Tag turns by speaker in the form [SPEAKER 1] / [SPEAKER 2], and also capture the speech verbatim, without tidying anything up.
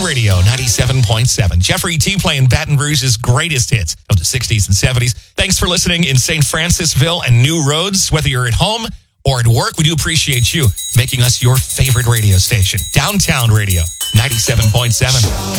[SPEAKER 1] Radio, ninety-seven point seven. Jeffrey T. playing Baton Rouge's greatest hits of the sixties and seventies. Thanks for listening in Saint Francisville and New Roads. Whether you're at home or at work, we do appreciate you making us your favorite radio station. Downtown Radio, ninety-seven point seven.